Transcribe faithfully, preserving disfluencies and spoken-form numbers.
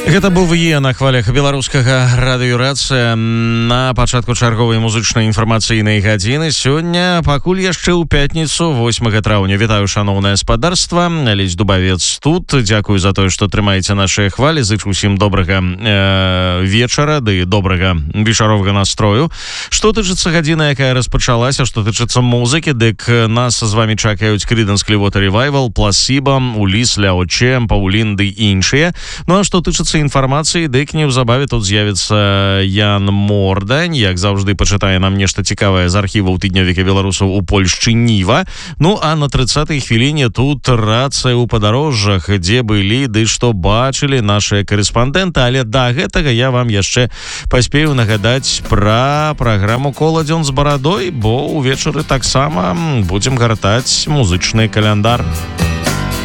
Гэта быў Е на хвалях беларускага радыёрацыя на пачатку чарговай музычнай інфармацыйнай гадзіны. Сёння пакуль яшчэ ў пятніцу восьмага траўня. Вітаю, шаноўнае спадарства. Алесь Дубавец тут. Дзякую за тое, што трымаеце нашыя хвалі. Зычу ўсім добрага э, вечара ды добрага вечаровага настрою. Што тычыцца гадзіны, якая распачалася, што тычыцца музыкі, дык нас з вамі чакаюць Creedence Clearwater Revival, Placebo, Уліс, Ляо Чем, Паулін ды іншыя. Ну а што тычыцца інфармацыі, дык неўзабаве тут з'явіцца Ян Мордань, як заўжды пачытае нам нешта цікавае з архіваў тыднёвіка беларусаў у Польшчы Ніва. Ну а на трыццатай хвіліне тут рацыя ў падарожжах, дзе былі ды што бачылі нашыя корэспандэнты, але да гэтага я вам яшчэ паспею нагадаць пра праграму «Коладзён з барадой», бо ўвечары таксама будзем гартаць музычны каляндар.